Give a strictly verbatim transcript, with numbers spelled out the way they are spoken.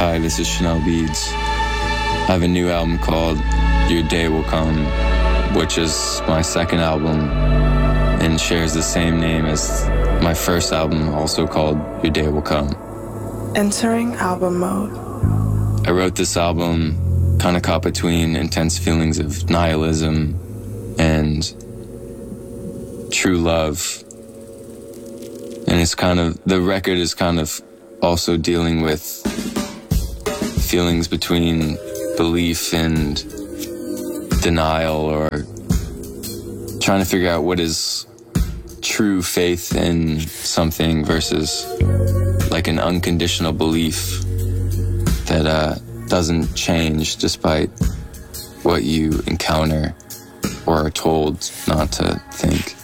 Hi, this is Chanel Beads. I have a new album called Your Day Will Come, which is my second album and shares the same name as my first album, also called Your Day Will Come. Entering album mode. I wrote this album kind of caught between intense feelings of nihilism and true love. And it's kind of, the record is kind of also dealing with feelings between belief and denial, or trying to figure out what is true faith in something versus like an unconditional belief that uh, doesn't change despite what you encounter or are told not to think.